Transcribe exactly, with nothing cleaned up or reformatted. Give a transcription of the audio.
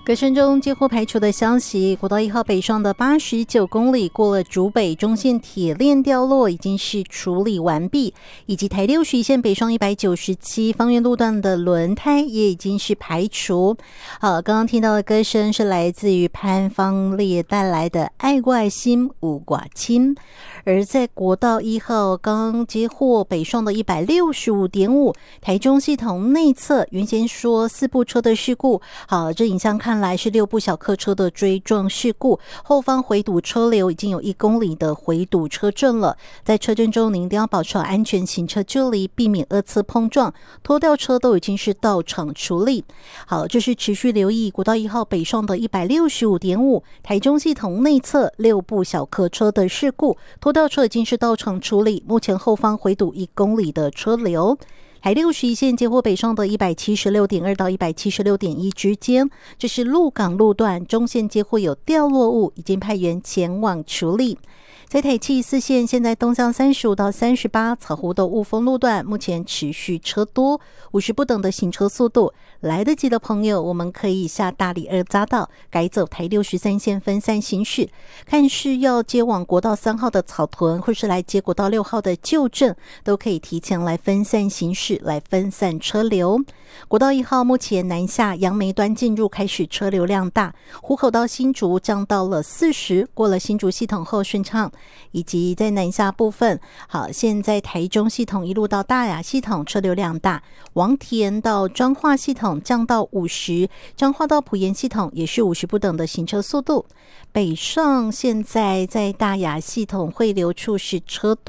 隔升中接获排除的消息，国道一号北上的八十九公里过了竹北中线铁链掉落已经是处理完毕，以及台六十一线北上一百九十七方圆路段的轮胎也已经是排除。好，刚刚听到的歌声是来自于潘芳烈带来的《爱过爱心无寡亲》。而在国道一号刚接获北上的一百六十五点五，台中系统内侧原先说四部车的事故，好，这影像看来是六部小客车的追撞事故，后方回堵车流已经有一公里的回堵车阵了。在车阵中，您一定要保持好安全行车距离，避免二次碰撞，拖吊车都已经是到场处理。好，这是持续留意国道一号北上的一百六十五点五，台中系统内侧六部小客车的事故，拖吊车已经是到场处理，目前后方回堵一公里的车流。台六十一线接获北上的一百七十六点二到一百七十六点一之间，这是鹿港路段中线接获有掉落物，已经派员前往处理。在台七四线，现在东向三十五到三十八草湖的雾峰路段，目前持续车多，五十不等的行车速度。来得及的朋友，我们可以下大里二匝道，改走台六十三线分散行驶。看是要接往国道三号的草屯，或是来接国道六号的旧镇，都可以提前来分散行驶，来分散车流。国道一号目前南下杨梅端进入开始车流量大，湖口到新竹降到了四十，过了新竹系统后顺畅。以及在南下部分，好，现在台中系统一路到大雅系统车流量大，王田到彰化系统降到五十，彰化到埔盐系统也是五十不等的行车速度。北上现在在大雅系统汇流处是车多。